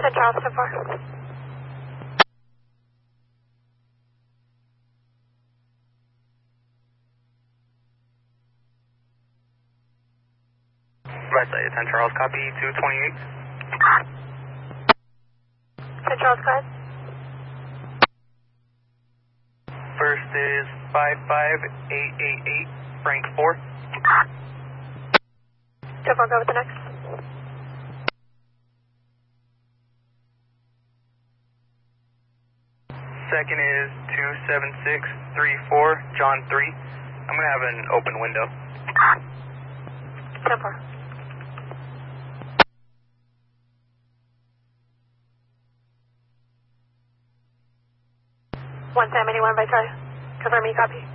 St. Charles, 10-4. Right side, 10 Charles, copy 228. St. Charles, go ahead. First is 55888, Frank 4. 10-4, go with the next. Second is 27634, John 3. I'm going to have an open window. 10-4. One Sam, anyone by Charlie. Confirm me, copy.